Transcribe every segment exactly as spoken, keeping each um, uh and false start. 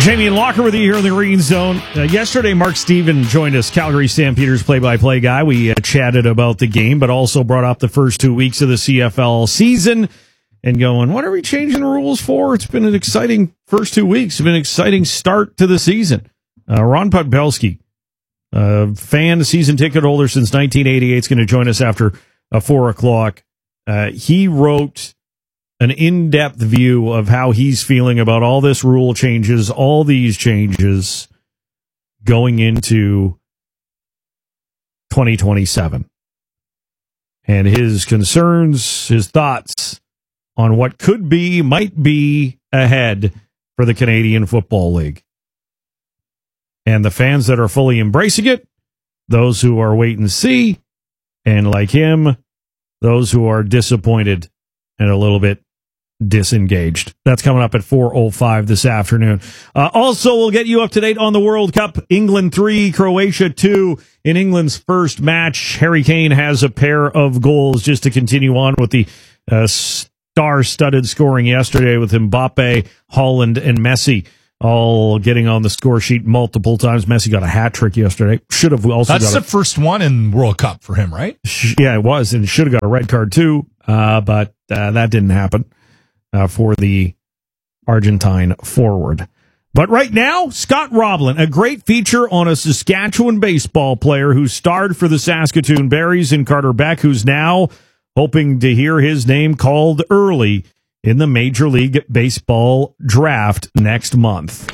Jamie and Locker with you here in the Green Zone. Uh, yesterday, Mark Steven joined us, Calgary Stampeders play-by-play guy. We uh, chatted about the game, but also brought up the first two weeks of the C F L season and going, what are we changing the rules for? It's been an exciting first two weeks. It's been an exciting start to the season. Uh, Ron Podbelski, uh, fan, season ticket holder since nineteen eighty-eight, is going to join us after uh, four o'clock. Uh, he wrote an in-depth view of how he's feeling about all this rule changes, all these changes going into twenty twenty-seven. And his concerns, his thoughts on what could be, might be ahead for the Canadian Football League. And the fans that are fully embracing it, those who are wait and see, and like him, those who are disappointed and a little bit disengaged. That's coming up at four oh five this afternoon. Uh, also, we'll get you up to date on the World Cup. England three, Croatia two. In England's first match, Harry Kane has a pair of goals just to continue on with the uh, star-studded scoring yesterday with Mbappe, Haaland, and Messi all getting on the score sheet multiple times. Messi got a hat trick yesterday. Should have also That's got the a, first one in World Cup for him, right? Yeah, it was, and should have got a red card too, uh, but uh, that didn't happen. Uh, for the Argentine forward. But right now, Scott Roblin, a great feature on a Saskatchewan baseball player who starred for the Saskatoon Berries, and Carter Beck, who's now hoping to hear his name called early in the Major League Baseball draft next month.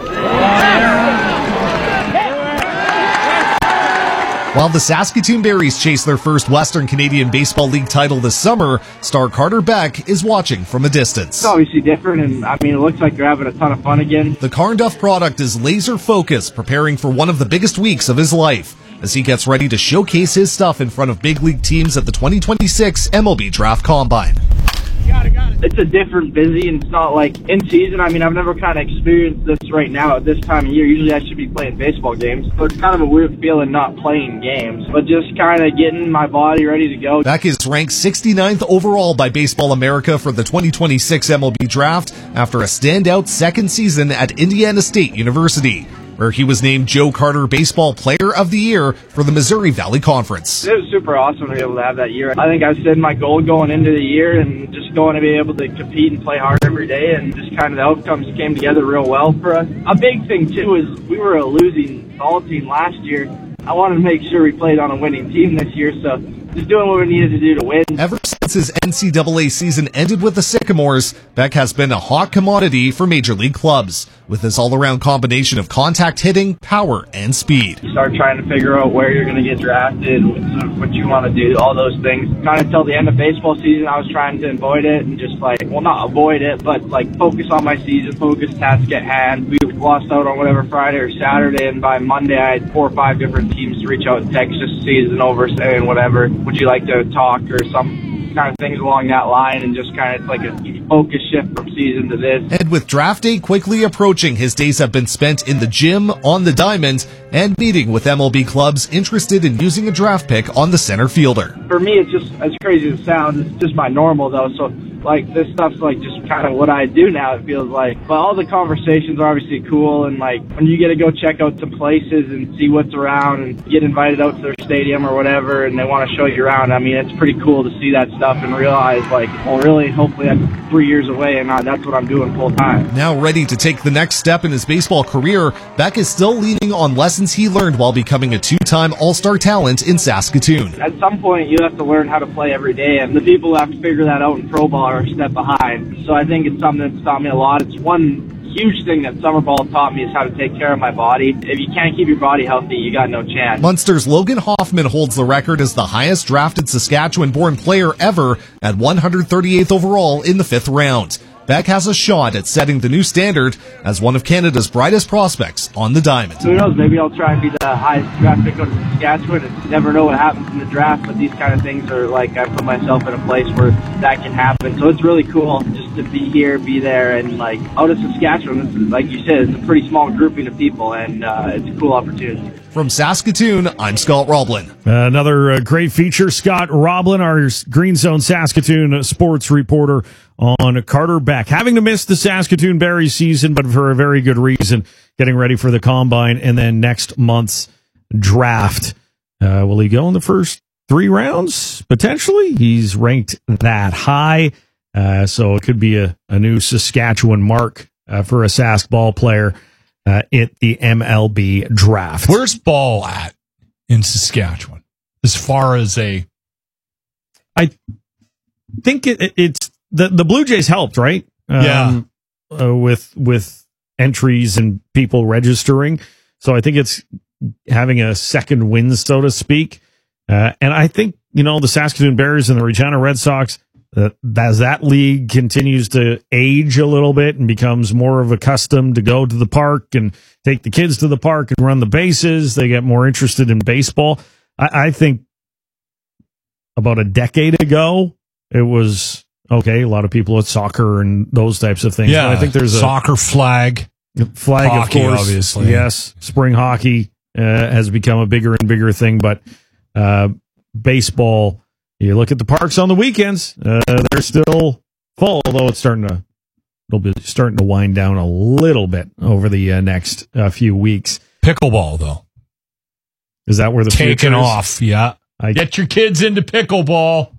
While the Saskatoon Berries chase their first Western Canadian Baseball League title this summer, star Carter Beck is watching from a distance. It's obviously different, and I mean, it looks like they're having a ton of fun again. The Carnduff product is laser-focused, preparing for one of the biggest weeks of his life, as he gets ready to showcase his stuff in front of big league teams at the twenty twenty-six M L B Draft Combine. Got it, got it. It's a different busy, and it's not like in season. I mean, I've never kind of experienced this right now at this time of year. Usually I should be playing baseball games, so it's kind of a weird feeling not playing games, but just kind of getting my body ready to go. Beck is ranked sixty-ninth overall by Baseball America for the twenty twenty-six M L B Draft after a standout second season at Indiana State University, where he was named Joe Carter Baseball Player of the Year for the Missouri Valley Conference. It was super awesome to be able to have that year. I think I set my goal going into the year and just going to be able to compete and play hard every day, and just kind of the outcomes came together real well for us. A big thing, too, is we were a losing ball team last year. I wanted to make sure we played on a winning team this year, so just doing what we needed to do to win. Ever since his N C double A season ended with the Sycamores, Beck has been a hot commodity for major league clubs, with his all-around combination of contact hitting, power, and speed. You start trying to figure out where you're going to get drafted, what you want to do, all those things. Kind of until the end of baseball season, I was trying to avoid it and just like, well, not avoid it, but like focus on my season, focus task at hand. We lost out on whatever Friday or Saturday, and by Monday I had four or five different teams to reach out and text just season over, saying whatever, would you like to talk or some kind of things along that line, and just kind of like a focus shift from season to this. And with draft day quickly approaching, his days have been spent in the gym, on the diamond, and meeting with M L B clubs interested in using a draft pick on the center fielder. For me, it's just, as crazy as it sounds, it's just my normal though, so like this stuff's like just kind of what I do now, it feels like. But all the conversations are obviously cool, and like when you get to go check out some places and see what's around and get invited out to their stadium or whatever, and they want to show you around, I mean, it's pretty cool to see that stuff and realize like, well, really, hopefully that's three years away and that's what I'm doing full time. Now ready to take the next step in his baseball career, Beck is still leaning on lessons he learned while becoming a two-time All-Star talent in Saskatoon. At some point, you have to learn how to play every day, and the people who have to figure that out in pro ball are a step behind. So I think it's something that's taught me a lot. It's one huge thing that summer ball taught me is how to take care of my body. If you can't keep your body healthy, you got no chance. Munster's Logan Hoffman holds the record as the highest drafted Saskatchewan-born player ever at one hundred thirty-eighth overall in the fifth round. Beck has a shot at setting the new standard as one of Canada's brightest prospects on the diamond. Who knows, maybe I'll try and be the highest draft pick out of Saskatchewan, and you never know what happens in the draft, but these kind of things are like, I put myself in a place where that can happen. So it's really cool just to be here, be there, and like out of Saskatchewan, like you said, it's a pretty small grouping of people, and uh, it's a cool opportunity. From Saskatoon, I'm Scott Roblin. Another uh, great feature. Scott Roblin, our Green Zone Saskatoon sports reporter on Carter Beck. Having to miss the Saskatoon Berry season, but for a very good reason, getting ready for the Combine and then next month's draft. Uh, will he go in the first three rounds? Potentially. He's ranked that high. Uh, so it could be a, a new Saskatchewan mark uh, for a Sask ball player uh, at the M L B draft. Where's Ball at in Saskatchewan as far as a... I think it, it's the, the Blue Jays helped, right? Um, yeah. Uh, with, with entries and people registering. So I think it's having a second win, so to speak. Uh, and I think, you know, the Saskatoon Bears and the Regina Red Sox, uh, as that league continues to age a little bit and becomes more of a custom to go to the park and take the kids to the park and run the bases, they get more interested in baseball. I, I think about a decade ago, it was, okay, a lot of people at soccer and those types of things. Yeah, but I think there's a soccer flag. Flag, hockey, of course. Obviously. Yes, spring hockey uh, has become a bigger and bigger thing, but uh, baseball, you look at the parks on the weekends, uh, they're still full, although it's starting to it'll be starting to wind down a little bit over the uh, next uh, few weeks. Pickleball, though. Is that where the taking future is? off? Yeah. I, Get your kids into pickleball.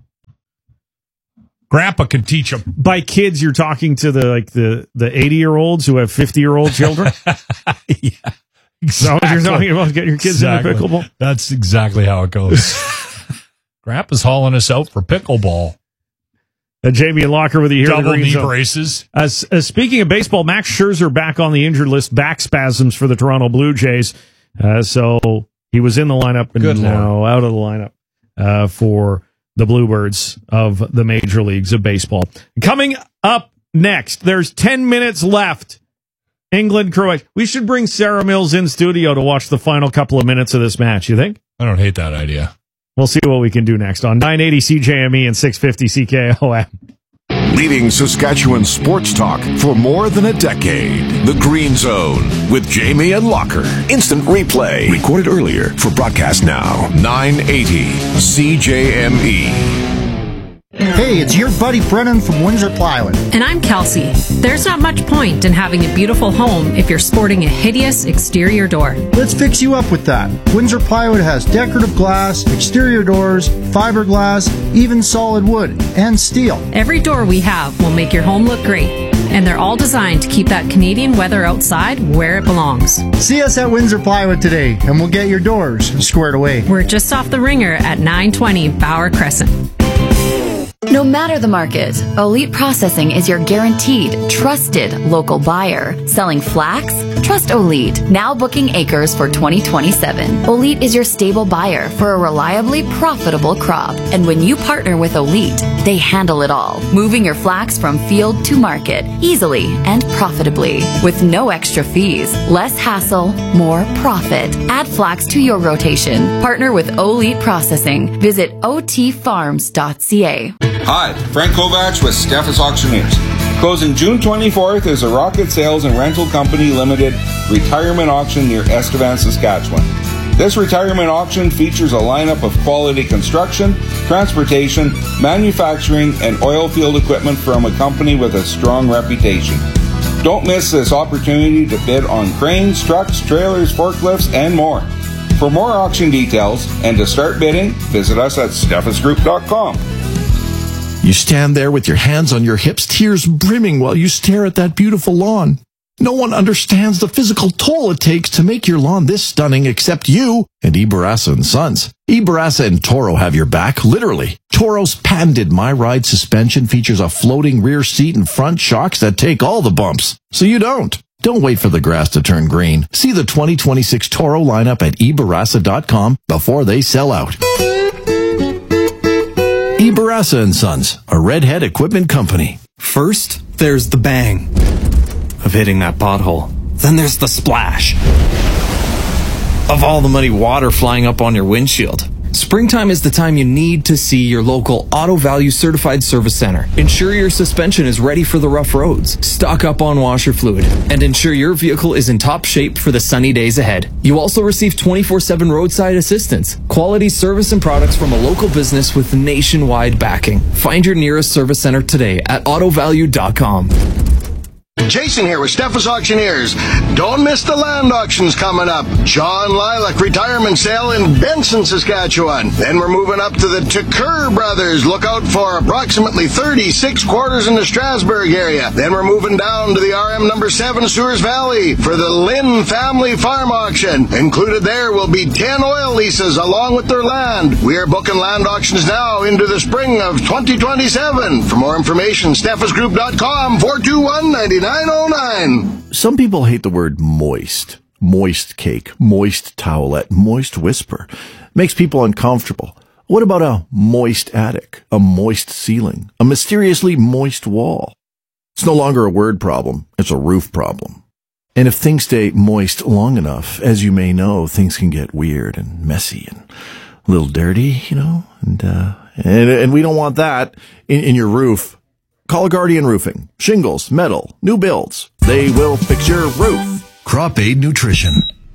Grandpa can teach them. By kids, you're talking to the like the the eighty year olds who have fifty year old children. Yeah, exactly. Is that what you're talking about? Getting your kids exactly. into pickleball. That's exactly how it goes. Grandpa's hauling us out for pickleball. Uh, Jamie and Locker with you here. Double knee Zone. braces. Uh, uh, speaking of baseball, Max Scherzer back on the injured list, back spasms for the Toronto Blue Jays. Uh, so he was in the lineup and Good now out of the lineup uh, for the Bluebirds of the Major Leagues of Baseball. Coming up next, there's ten minutes left. England, Croatia. We should bring Sarah Mills in studio to watch the final couple of minutes of this match, you think? I don't hate that idea. We'll see what we can do next on nine eighty C J M E and six fifty C K O M. Leading Saskatchewan sports talk for more than a decade. The Green Zone with Jamie and Locker. Instant replay. Recorded earlier for broadcast now. nine eighty C J M E. Hey, it's your buddy Brennan from Windsor Plywood. And I'm Kelsey. There's not much point in having a beautiful home if you're sporting a hideous exterior door. Let's fix you up with that. Windsor Plywood has decorative glass, exterior doors, fiberglass, even solid wood, and steel. Every door we have will make your home look great. And they're all designed to keep that Canadian weather outside where it belongs. See us at Windsor Plywood today, and we'll get your doors squared away. We're just off the ringer at nine twenty Bauer Crescent. No matter the market, Elite Processing is your guaranteed, trusted local buyer. Selling flax? Trust Elite. Now booking acres for twenty twenty-seven. Elite is your stable buyer for a reliably profitable crop. And when you partner with Elite, they handle it all, moving your flax from field to market easily and profitably. With no extra fees, less hassle, more profit. Add flax to your rotation. Partner with Elite Processing. Visit o t farms dot c a. Hi, Frank Kovacs with Steffes Auctioneers. Closing June twenty-fourth is a Rocket Sales and Rental Company Limited retirement auction near Estevan, Saskatchewan. This retirement auction features a lineup of quality construction, transportation, manufacturing, and oil field equipment from a company with a strong reputation. Don't miss this opportunity to bid on cranes, trucks, trailers, forklifts, and more. For more auction details and to start bidding, visit us at steffes group dot com. You stand there with your hands on your hips, tears brimming while you stare at that beautiful lawn. No one understands the physical toll it takes to make your lawn this stunning except you and Ibarasa and Sons. Ibarasa and Toro have your back, literally. Toro's patented My Ride suspension features a floating rear seat and front shocks that take all the bumps, so you don't. Don't wait for the grass to turn green. See the twenty twenty-six Toro lineup at ibarasa dot com before they sell out. Ibarasa and Sons, a Redhead equipment company. First, there's the bang of hitting that pothole. Then there's the splash of all the muddy water flying up on your windshield. Springtime is the time you need to see your local Auto Value Certified Service Center. Ensure your suspension is ready for the rough roads. Stock up on washer fluid. And ensure your vehicle is in top shape for the sunny days ahead. You also receive twenty-four seven roadside assistance. Quality service and products from a local business with nationwide backing. Find your nearest service center today at auto value dot com. Jason here with Steffes Auctioneers. Don't miss the land auctions coming up. John Lilac retirement sale in Benson, Saskatchewan. Then we're moving up to the Tucker Brothers. Look out for approximately thirty-six quarters in the Strasbourg area. Then we're moving down to the R M number seven Sewers Valley for the Lynn Family Farm Auction. Included there will be ten oil leases along with their land. We are booking land auctions now into the spring of twenty twenty-seven. For more information, steffes group dot com, four two one, nine nine oh nine. Some people hate the word moist. Moist cake, moist towelette, moist whisper. Makes people uncomfortable. What about a moist attic, a moist ceiling, a mysteriously moist wall? It's no longer a word problem. It's a roof problem. And if things stay moist long enough, as you may know, things can get weird and messy and a little dirty, you know, and, uh, and, and we don't want that in, in your roof. Call Guardian Roofing. Shingles, metal, new builds. They will fix your roof. Crop Aid Nutrition.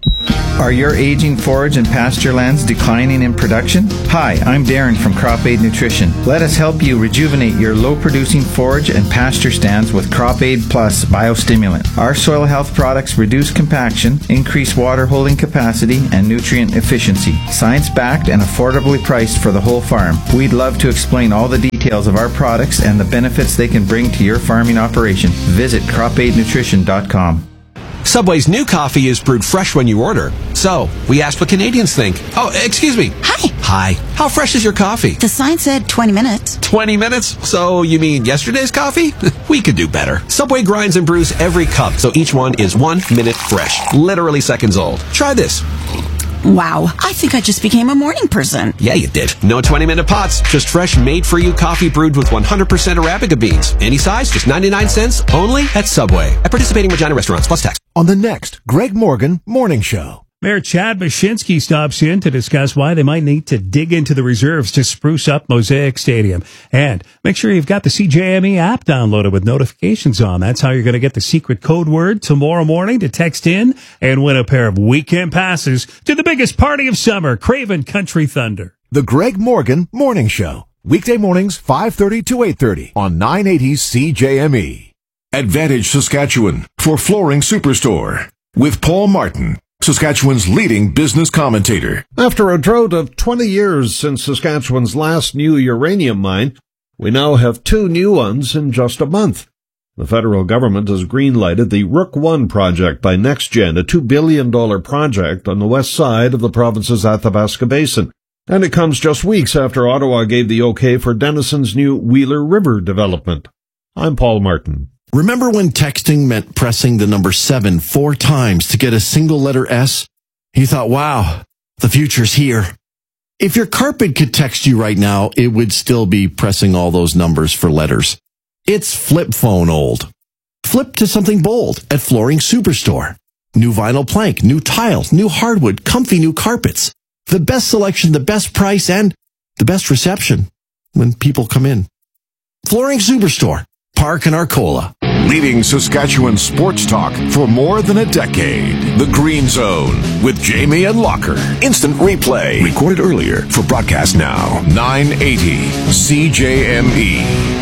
Are your aging forage and pasture lands declining in production? Hi, I'm Darren from Crop Aid Nutrition. Let us help you rejuvenate your low-producing forage and pasture stands with Crop Aid Plus Biostimulant. Our soil health products reduce compaction, increase water holding capacity, and nutrient efficiency. Science-backed and affordably priced for the whole farm. We'd love to explain all the details of our products and the benefits they can bring to your farming operation. Visit crop aid nutrition dot com. Subway's new coffee is brewed fresh when you order. So, we asked what Canadians think. Oh, excuse me. Hi. Hi. How fresh is your coffee? The sign said twenty minutes. twenty minutes? So, you mean yesterday's coffee? We could do better. Subway grinds and brews every cup, so each one is one minute fresh. Literally seconds old. Try this. Wow, I think I just became a morning person. Yeah, you did. No twenty-minute pots, just fresh, made-for-you coffee brewed with one hundred percent Arabica beans. Any size, just ninety-nine cents, only at Subway. At participating Regina restaurants, plus tax. On the next Greg Morgan Morning Show. Mayor Chad Mashinsky stops in to discuss why they might need to dig into the reserves to spruce up Mosaic Stadium. And make sure you've got the C J M E app downloaded with notifications on. That's how you're going to get the secret code word tomorrow morning to text in and win a pair of weekend passes to the biggest party of summer, Craven Country Thunder. The Greg Morgan Morning Show. Weekday mornings, five thirty to eight thirty on nine eighty C J M E. Advantage Saskatchewan for Flooring Superstore with Paul Martin, Saskatchewan's leading business commentator. After a drought of twenty years since Saskatchewan's last new uranium mine, we now have two new ones in just a month. The federal government has green-lighted the Rook one project by NextGen, a two billion dollars project on the west side of the province's Athabasca Basin. And it comes just weeks after Ottawa gave the okay for Denison's new Wheeler River development. I'm Paul Martin. Remember when texting meant pressing the number seven four times to get a single letter S? You thought, wow, the future's here. If your carpet could text you right now, it would still be pressing all those numbers for letters. It's flip phone old. Flip to something bold at Flooring Superstore. New vinyl plank, new tiles, new hardwood, comfy new carpets. The best selection, the best price, and the best reception when people come in. Flooring Superstore. Park and Arcola. Leading Saskatchewan sports talk for more than a decade. The Green Zone with Jamie and Locker. Instant replay. Recorded earlier for broadcast now. nine eighty C J M E.